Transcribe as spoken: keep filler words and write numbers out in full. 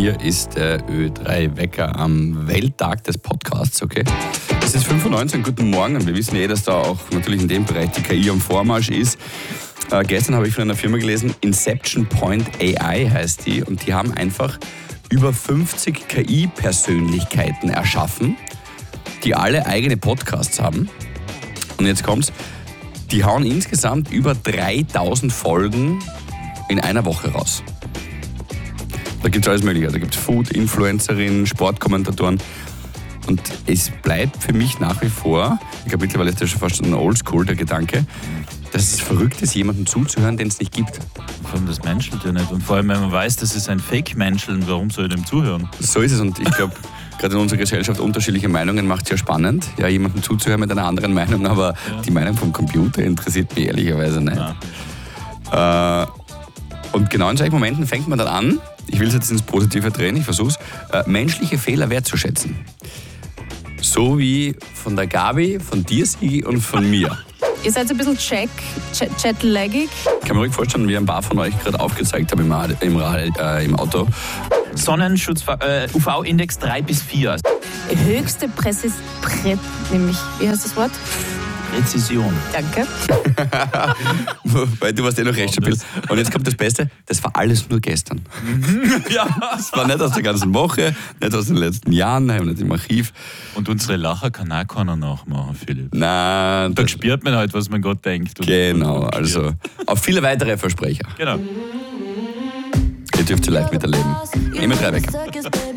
Hier ist der Ö drei Wecker am Welttag des Podcasts, okay? Es ist fünf Uhr neunzehn, guten Morgen, und wir wissen eh, dass da auch natürlich in dem Bereich die K I am Vormarsch ist. Äh, gestern habe ich von einer Firma gelesen, Inception Point A I heißt die, und die haben einfach über fünfzig K I-Persönlichkeiten erschaffen, die alle eigene Podcasts haben. Und jetzt kommt's, die hauen insgesamt über dreitausend Folgen in einer Woche raus. Da gibt es alles Mögliche. Da gibt es Food-Influencerinnen, Sportkommentatoren. Und es bleibt für mich nach wie vor, ich glaube mittlerweile ist das schon fast ein Oldschool, der Gedanke, dass es verrückt ist, jemandem zuzuhören, den es nicht gibt. Vor allem das menschelt ja nicht. Und vor allem, wenn man weiß, das ist ein Fake-Menscheln, warum soll ich dem zuhören? So ist es, und ich glaube, gerade in unserer Gesellschaft unterschiedliche Meinungen macht es ja spannend, ja, jemandem zuzuhören mit einer anderen Meinung, aber ja. Die Meinung vom Computer interessiert mich ehrlicherweise nicht. Ja. Äh, und genau in solchen Momenten fängt man dann an, ich will es jetzt ins Positive drehen, ich versuch's, äh, menschliche Fehler wertzuschätzen. So wie von der Gabi, von dir, Sigi, und von mir. Ihr seid ein bisschen check, jetlaggig. Ich kann mir ruhig vorstellen, wie ein paar von euch gerade aufgezeigt haben im, im, äh, im Auto. Sonnenschutz, äh, U V-Index drei bis vier. Höchste Präzis... Prä, nämlich, wie heißt das Wort? Präzision. Danke. Weil du warst eh noch recht stabil. Und jetzt kommt das Beste, das war alles nur gestern. Ja. Das war nicht aus der ganzen Woche, nicht aus den letzten Jahren, nicht im Archiv. Und unsere Lacher kann auch keiner nachmachen, Philipp. Nein. Da spürt man halt, was man Gott denkt. Und genau, und also auf viele weitere Versprecher. Genau. Ihr dürft sie live miterleben. Immer drei Wecker.